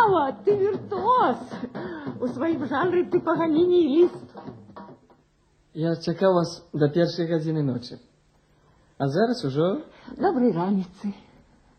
Слава, ты віртуоз. У своїм жанрі ти погані нігіліст. Я чекав вас до 1:00 ночі. А зараз уже... Доброї раниці.